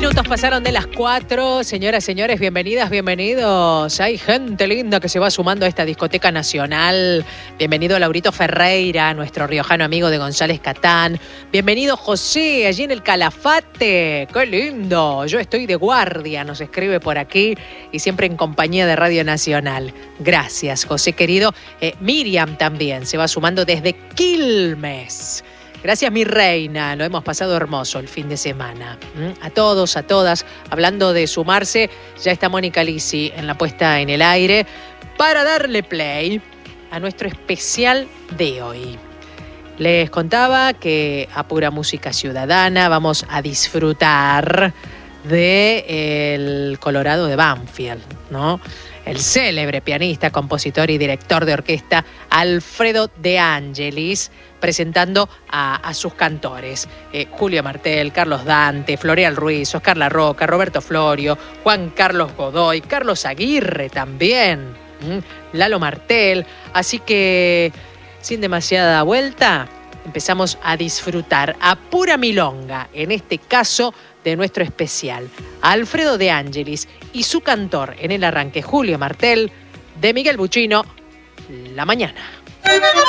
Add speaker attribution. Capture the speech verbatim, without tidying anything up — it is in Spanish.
Speaker 1: minutos pasaron de las cuatro. Señoras, señores, bienvenidas, bienvenidos. Hay gente linda que se va sumando a esta discoteca nacional. Bienvenido Laurito Ferreira, nuestro riojano amigo de González Catán. Bienvenido José, allí en el Calafate. ¡Qué lindo! Yo estoy de guardia, nos escribe por aquí y siempre en compañía de Radio Nacional. Gracias, José querido. Eh, Miriam también se va sumando desde Quilmes. Gracias, mi reina. Lo hemos pasado hermoso el fin de semana. ¿Mm? A todos, a todas. Hablando de sumarse, ya está Mónica Lisi en la puesta en el aire para darle play a nuestro especial de hoy. Les contaba que a pura música ciudadana vamos a disfrutar del Colorado de Banfield, ¿no? El célebre pianista, compositor y director de orquesta Alfredo De Angelis, presentando a, a sus cantores. Eh, Julio Martel, Carlos Dante, Floreal Ruiz, Oscar La Roca, Roberto Florio, Juan Carlos Godoy, Carlos Aguirre también, ¿Mm? Lalo Martel. Así que, sin demasiada vuelta, empezamos a disfrutar a pura milonga, en este caso de nuestro especial, Alfredo De Angelis y su cantor en el arranque, Julio Martel, de Miguel Buchino, La Mañana.